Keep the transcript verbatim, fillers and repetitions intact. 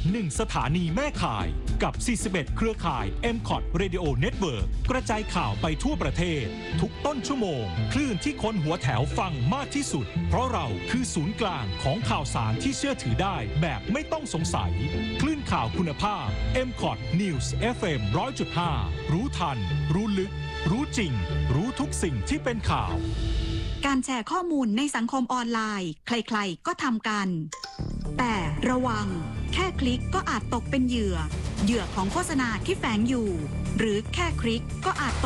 หนึ่งสถานีแม่ข่ายกับสี่สิบเอ็ดเครือข่าย เอ็ม คอท Radio Network กระจายข่าวไปทั่วประเทศทุกต้นชั่วโมงคลื่นที่คนหัวแถวฟังมากที่สุดเพราะเราคือศูนย์กลางของข่าวสารที่เชื่อถือได้แบบไม่ต้องสงสัยคลื่นข่าวคุณภาพ เอ็ม คอท News เอฟ เอ็ม หนึ่งร้อยจุดห้า รู้ทันรู้ลึกรู้จริงรู้ทุกสิ่งที่เป็นข่าวการแชร์ข้อมูลในสังคมออนไลน์ใครๆก็ทำกันแต่ระวังแค่คลิกก็อาจตกเป็นเหยื่อเหยื่อของโฆษณาที่แฝงอยู่หรือแค่คลิกก็อาจตก